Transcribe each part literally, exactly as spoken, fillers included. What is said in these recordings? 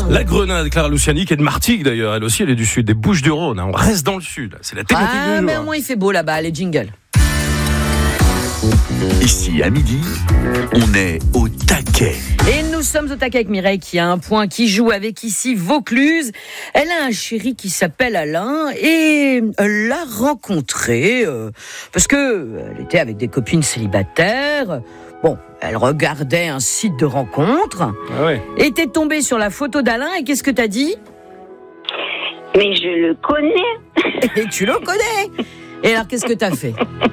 La Grenade, Clara Luciani, qui est de Martigues d'ailleurs. Elle aussi, elle est du sud, des Bouches-du-Rhône. On reste dans le sud. C'est la thématique Ah, du mais jour. au moins il fait beau là-bas, allez, jingle. Ici, à midi, on est au taquet. Et nous sommes au taquet avec Mireille qui a un point, qui joue avec ici Vaucluse. Elle a un chéri qui s'appelle Alain et elle l'a rencontré euh, parce que elle était avec des copines célibataires. Bon, elle regardait un site de rencontre. Ah ouais. Et t'es tombée sur la photo d'Alain et qu'est-ce que t'as dit ? Mais je le connais. Et tu le connais. Et alors qu'est-ce que t'as fait ?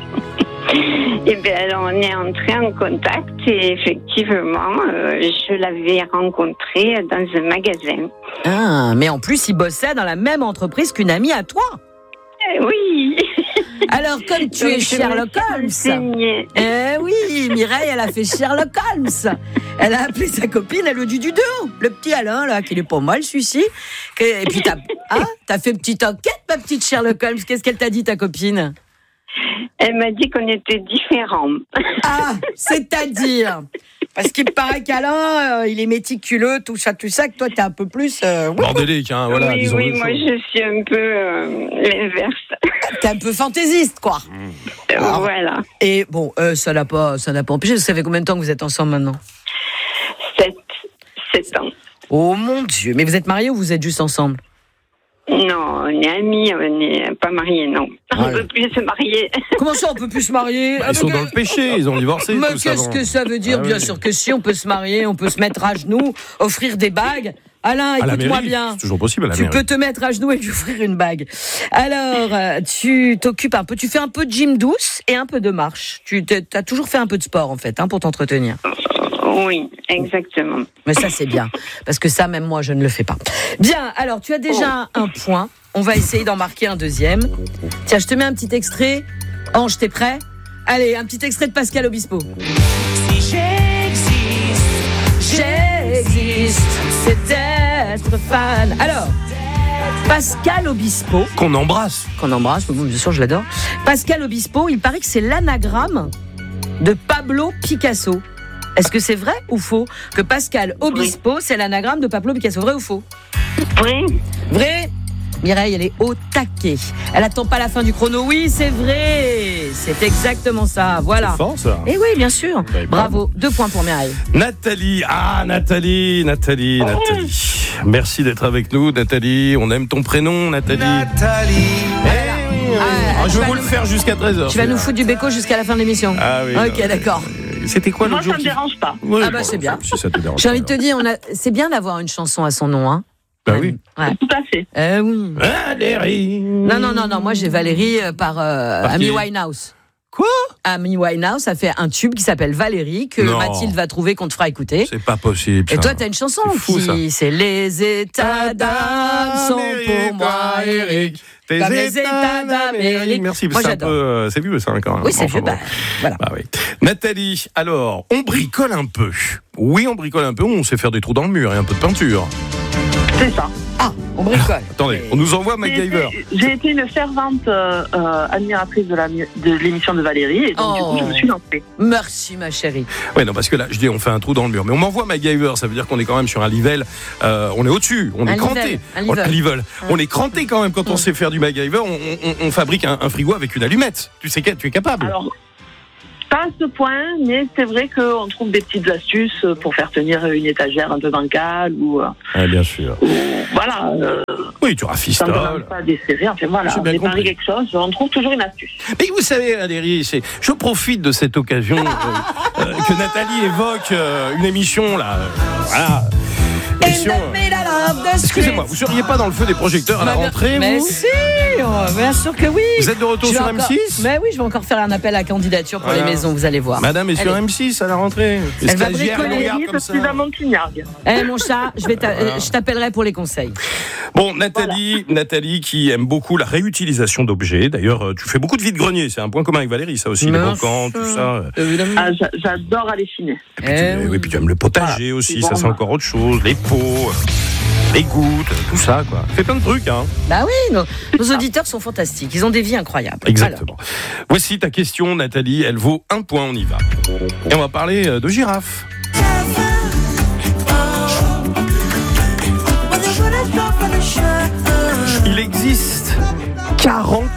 Et bien, alors, on est entré en contact et effectivement, euh, je l'avais rencontré dans un magasin. Ah, mais en plus, il bossait dans la même entreprise qu'une amie à toi. Euh, oui. Alors, comme tu Donc, es je Sherlock me suis Holmes. renseignée. Eh oui, Mireille, elle a fait Sherlock Holmes. Elle a appelé sa copine, elle lui dit du dos. Le petit Alain, là, qu'il est pas mal, celui-ci. Et puis, t'as, hein, t'as fait petite enquête, ma petite Sherlock Holmes. Qu'est-ce qu'elle t'a dit, ta copine ? Elle m'a dit qu'on était différents. Ah, c'est-à-dire ? Parce qu'il paraît qu'Alain, euh, il est méticuleux, tout ça, tout ça, que toi, t'es un peu plus... Euh, oui, Bordélique, hein, voilà. oui, disons oui, les moi choses. je suis un peu euh, l'inverse. t'es un peu fantaisiste, quoi. Euh, Alors, voilà. Et bon, euh, ça n'a pas, ça n'a pas empêché. Vous savez combien de temps que vous êtes ensemble maintenant ? Sept, sept ans. Oh mon Dieu, mais vous êtes mariés ou vous êtes juste ensemble ? Non, on est amis, on n'est pas mariés, non. On ne Ouais. peut plus se marier. Comment ça, on peut plus se marier ? Bah, Ah, ils sont mais dans que- le péché, ils ont divorcé. Mais tous qu'est-ce avant. que ça veut dire ? Ah Bien oui. sûr que si, on peut se marier, on peut se mettre à genoux, offrir des bagues. Alain, À la écoute-moi mairie, bien. c'est toujours possible à la Tu mairie. peux te mettre à genoux et lui offrir une bague. Alors, euh, tu t'occupes un peu, tu fais un peu de gym douce et un peu de marche. Tu as toujours fait un peu de sport, en fait, hein, pour t'entretenir. Oui, exactement. Mais ça, c'est bien. Parce que ça, même moi, je ne le fais pas. Bien, alors, tu as déjà un point. On va essayer d'en marquer un deuxième. Tiens, je te mets un petit extrait. Ange, t'es prêt ? Allez, un petit extrait de Pascal Obispo. Si j'existe, j'existe, c'est d'être fan. Alors, Pascal Obispo, Qu'on embrasse. qu'on embrasse, mais bon, bien sûr, je l'adore. Pascal Obispo, il paraît que c'est l'anagramme de Pablo Picasso. Est-ce que c'est vrai ou faux que Pascal Obispo, c'est l'anagramme de Pablo Picasso ? Vrai ou faux ? Oui, Vrai ? Mireille, elle est au taquet. Elle attend pas la fin du chrono. Oui, c'est vrai. C'est exactement ça. Voilà. C'est fort, ça. Et oui, bien sûr. Ben, Bravo. Deux points pour Mireille. Nathalie, ah Nathalie, Nathalie, Oh. Nathalie. Merci d'être avec nous, Nathalie. On aime ton prénom, Nathalie. Nathalie. Eh oui, Ah, ah, tu je vais vas vous nous- le faire jusqu'à treize heures. Tu vas nous foutre du béco jusqu'à la fin de l'émission. Ah oui. Ok, non, d'accord. euh, C'était quoi moi l'autre jour ça ne me qui- dérange pas. Oui, Ah bah, bon, c'est bien. Si ça te dérange J'ai envie de pas, te dire, on a... c'est bien d'avoir une chanson à son nom, hein. Bah oui. Ouais. Tout à fait. Euh, oui. Valérie. Non, non, non, non. Moi, j'ai Valérie euh, par, euh, Par Amy qui Winehouse. Quoi ? Amy Winehouse a fait un tube qui s'appelle Valérie, que Non. Mathilde va trouver, qu'on te fera écouter. C'est pas possible. Et ça. toi, t'as une chanson C'est fou, qui, c'est les états d'âme sont pour moi, Eric. Tes Comme les États d'Amérique. Merci, Moi, c'est un j'adore. peu, euh, c'est vieux ça quand même. Oui, c'est Enfin, vieux. bon. Bah, voilà. Bah oui. Nathalie, alors, on bricole un peu. Oui, on bricole un peu, on sait faire des trous dans le mur et un peu de peinture. C'est ça. Ah, on bricole. Attendez, on nous envoie J'ai MacGyver. été, j'ai été une fervente euh, euh, admiratrice de, la, de l'émission de Valérie et donc Oh. du coup je me suis lancée. Merci, ma chérie. Ouais, non, parce que là, je dis, on fait un trou dans le mur. Mais on m'envoie MacGyver, ça veut dire qu'on est quand même sur un level. euh, on est au-dessus, on Un est cranté. level, un On, level. un level. On est cranté quand même quand on sait faire du MacGyver. On, on- on fabrique un, un frigo avec une allumette. Tu sais que tu es capable. Alors, pas à ce point, mais c'est vrai qu'on trouve des petites astuces pour faire tenir une étagère un peu bancale ou, euh, Ah, bien sûr. ou voilà, euh, Oui, tu ça ne rafistoles. demande pas desserrer, enfin voilà, J'ai bien on compris. préparer quelque chose, on trouve toujours une astuce. Mais vous savez, Valérie, c'est, je profite de cette occasion euh, euh, que Nathalie évoque euh, une émission là. euh, voilà. Émission, euh, excusez-moi, vous seriez pas dans le feu des projecteurs à la rentrée, Mais vous si, oh, bien sûr que oui. Vous êtes de retour Je vais sur encore- M six? Mais oui, je vais encore faire un appel à candidature pour Voilà. les maisons, vous allez voir. Madame est sur Allez. M six à la rentrée. Les Elle va stagiaires bricoler. nous regardent Valérie, comme je ça. suis à Montignargues. Eh mon chat, je, vais t'a- euh, je t'appellerai pour les conseils. Bon, Nathalie, Nathalie qui aime beaucoup la réutilisation d'objets. D'ailleurs, euh, tu fais beaucoup de vide-grenier. C'est un point commun avec Valérie, ça aussi, les Bien brocants, sûr. tout ça. Évidemment. Ah, j'a- j'adore aller chiner. Et puis, tu, Eh oui. oui, puis tu aimes le potager Voilà, aussi, c'est ça bon. c'est encore autre chose. Les pots, euh, les gouttes, tout ça, quoi. Fais plein de trucs, hein. Bah oui, nos, nos auditeurs sont fantastiques. Ils ont des vies incroyables. Exactement. Voici ta question, Nathalie. Elle vaut un point, on y va. Et on va parler euh, de girafes.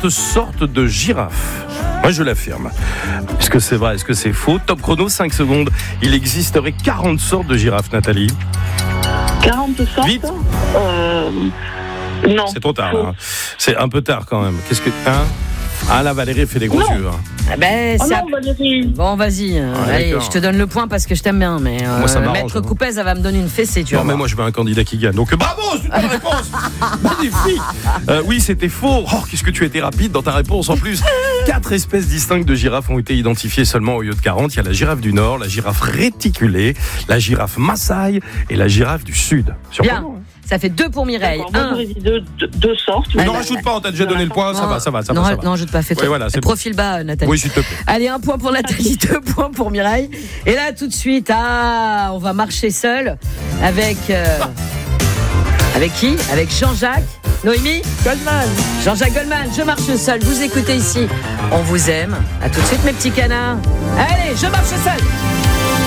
quarante sortes de girafes. Moi, je l'affirme. Est-ce que c'est vrai? Est-ce que c'est faux? Top chrono, cinq secondes. Il existerait quarante sortes de girafes, Nathalie. quarante sortes? Vite. Euh, non. C'est trop tard. Faux. Hein. C'est un peu tard quand même. Qu'est-ce que... Hein ah là, Valérie fait des gros Non. yeux. Hein. Ah ben, Oh c'est non, Valérie. Bon, vas-y. euh, Ouais, allez, d'accord. je te donne le point parce que je t'aime bien. Mais euh, Moi, ça m'arrange, Maître hein. Coupez, ça va me donner une fessée, tu Non, vois. mais moi, je veux un candidat qui gagne. Donc, bravo, c'est une bonne réponse. Magnifique. Euh, oui, c'était faux. Oh, qu'est-ce que tu as été rapide dans ta réponse. En plus, quatre espèces distinctes de girafes ont été identifiées seulement au lieu de quarante. Il y a la girafe du Nord, la girafe réticulée, la girafe Maasai et la girafe du Sud. Bien. Surprenant, hein. Ça fait deux pour Mireille. D'accord, moi, Un. j'aurais dit deux, deux, deux sortes. Ne Ah, bah, rajoute pas, on t'a déjà donné le point. Ça Non, va, ça va, ça non, va. Ça va. non, ajoute pas. Fais-toi. Ouais, voilà, c'est bon. Profil bas, Nathalie. Oui, s'il te plaît. Allez, un point pour Nathalie, deux points pour Mireille. Et là, tout de suite, ah, on va marcher seul avec. Euh, avec qui? Avec Jean-Jacques Noémie Goldman. Jean-Jacques Goldman, je marche seul. Vous écoutez ici. On vous aime. À tout de suite, mes petits canards. Allez, je marche seul.